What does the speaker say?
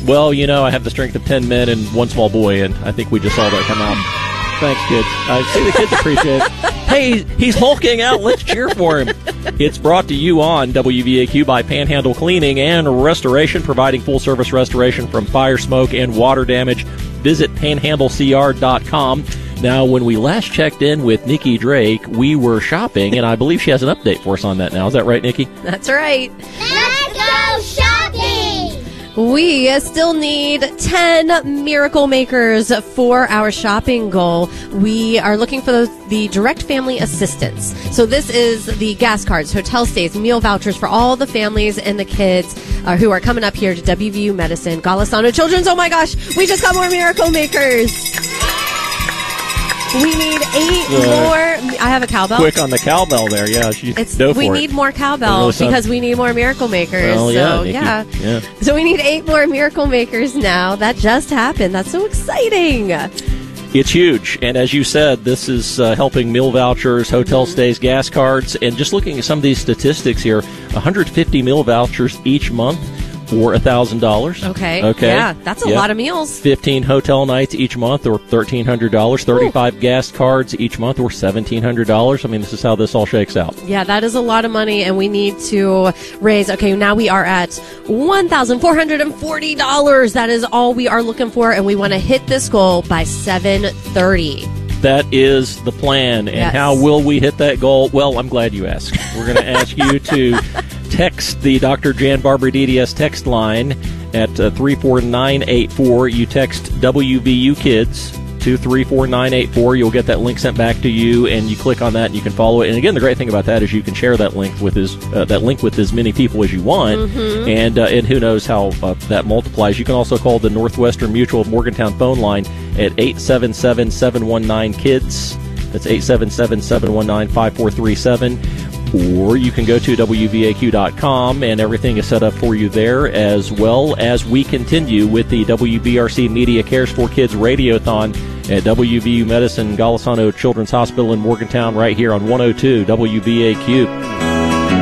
Well, I have the strength of 10 men and one small boy, and I think we just saw that come out. Thanks, kids. I see the kids appreciate it. Hey, he's hulking out. Let's cheer for him. It's brought to you on WVAQ by Panhandle Cleaning and Restoration, providing full-service restoration from fire, smoke, and water damage. Visit panhandlecr.com. Now, when we last checked in with Nikki Drake, we were shopping, and I believe she has an update for us on that now. Is that right, Nikki? That's right. Let's go shopping! We still need 10 Miracle Makers for our shopping goal. We are looking for the direct family assistance. So this is the gas cards, hotel stays, meal vouchers for all the families and the kids who are coming up here to WVU Medicine, Golisano Children's. Oh my gosh, we just got more Miracle Makers. We need 8 more. I have a cowbell. Quick on the cowbell there. Yeah, we need more cowbell because we need more Miracle Makers. Well, so, yeah. So we need 8 more Miracle Makers now. That just happened. That's so exciting. It's huge. And as you said, this is helping meal vouchers, hotel stays, gas cards. And just looking at some of these statistics here, 150 meal vouchers each month for $1,000. Okay. Yeah, that's a lot of meals. 15 hotel nights each month, or $1,300. 35 gas cards each month, or $1,700. I mean, this is how this all shakes out. Yeah, that is a lot of money, and we need to raise. Okay, now we are at $1,440. That is all we are looking for, and we want to hit this goal by 7:30. That is the plan. And how will we hit that goal? Well, I'm glad you asked. We're going to ask you to text the Dr. Jan Barber DDS text line at 34984. You text WVU Kids to 34984. You'll get that link sent back to you, and you click on that, and you can follow it. And again, the great thing about that is you can share that link with as many people as you want, and who knows how that multiplies. You can also call the Northwestern Mutual of Morgantown phone line at 877-719-KIDS. That's 877-719-5437. Or you can go to WVAQ.com, and everything is set up for you there, as well as we continue with the WBRC Media Cares for Kids Radiothon at WVU Medicine, Golisano Children's Hospital in Morgantown, right here on 102 WVAQ.